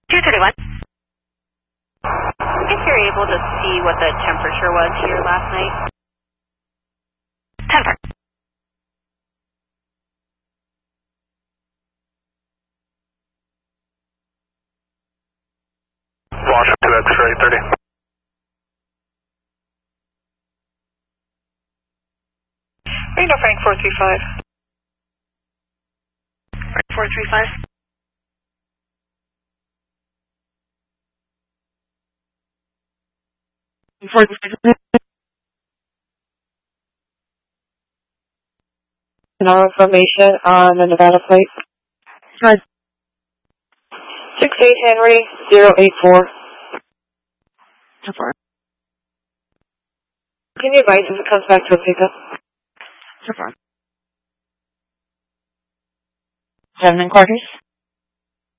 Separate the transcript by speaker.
Speaker 1: 231. If you're able to see what the temperature was here last night. 10 4.
Speaker 2: Launch up to X-ray 30.
Speaker 3: Reno Frank 435.
Speaker 1: Frank 435.
Speaker 3: No information on the Nevada plate. 68 Henry 084.
Speaker 1: So far.
Speaker 3: Can you advise if it comes back to a pickup?
Speaker 1: So far.
Speaker 3: 7 quarters.